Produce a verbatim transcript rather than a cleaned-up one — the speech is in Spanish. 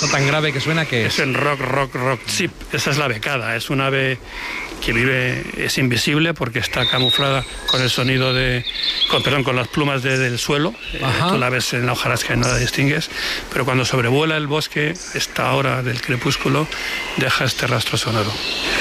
Eso tan grave que suena, que es... Es el rock, rock, rock chip. Esa es la becada. Es un ave que vive, es invisible porque está camuflada con el sonido de, con, perdón, con las plumas de, del suelo. Eh, tú la ves en la hojarasca y no la distingues, pero cuando sobrevuela el bosque, esta hora del crepúsculo, deja este rastro sonoro.